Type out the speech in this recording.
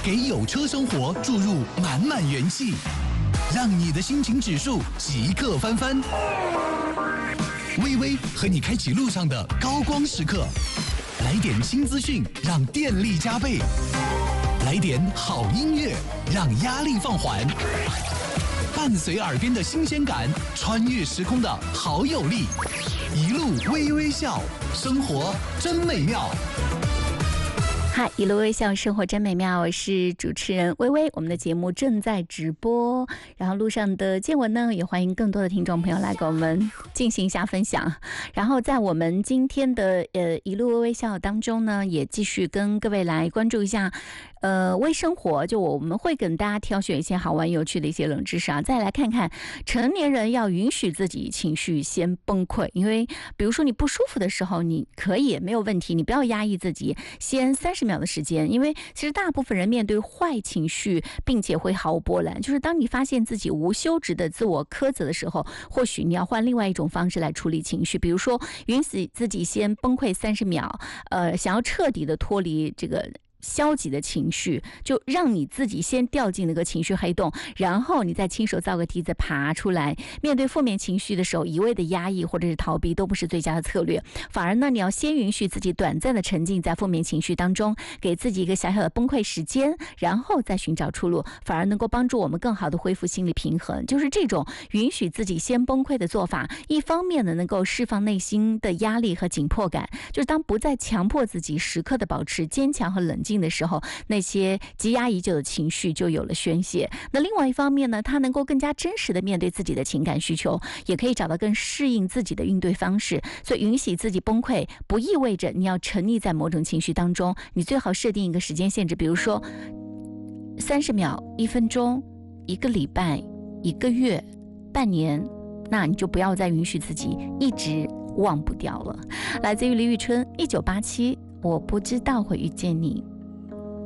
给有车生活注入满满元气，让你的心情指数即刻翻番。微微和你开启路上的高光时刻，来点新资讯，让电力加倍；来点好音乐，让压力放缓；伴随耳边的新鲜感，穿越时空的好有力。一路微微笑，生活真美妙。 嗨，一路微笑，生活真美妙。我是主持人微微，我们的节目正在直播，然后路上的见闻呢，也欢迎更多的听众朋友来跟我们进行一下分享。然后在我们今天的一路微微笑当中呢，也继续跟各位来关注一下微生活，就我们会跟大家挑选一些好玩有趣的一些冷知识啊，再来看看成年人要允许自己情绪先崩溃，因为比如说你不舒服的时候，你可以没有问题，你不要压抑自己，先30秒的时间，因为其实大部分人面对坏情绪并且会毫无波澜，就是当你发现自己无休止的自我苛责的时候，或许你要换另外一种方式来处理情绪，比如说允许自己先崩溃30秒，想要彻底的脱离这个消极的情绪，就让你自己先掉进那个情绪黑洞，然后你再亲手造个梯子爬出来。面对负面情绪的时候，一味的压抑或者是逃避都不是最佳的策略，反而呢，你要先允许自己短暂的沉浸在负面情绪当中，给自己一个小小的崩溃时间，然后再寻找出路，反而能够帮助我们更好的恢复心理平衡。就是这种允许自己先崩溃的做法，一方面呢，能够释放内心的压力和紧迫感，就是当不再强迫自己时刻的保持坚强和冷静的时候，那些积压已久的情绪就有了宣泄。那另外一方面呢，他能够更加真实的面对自己的情感需求，也可以找到更适应自己的应对方式。所以允许自己崩溃不意味着你要沉溺在某种情绪当中，你最好设定一个时间限制，比如说30秒、1分钟、1个礼拜、1个月、半年，那你就不要再允许自己一直忘不掉了。来自于李宇春，1987，我不知道会遇见你。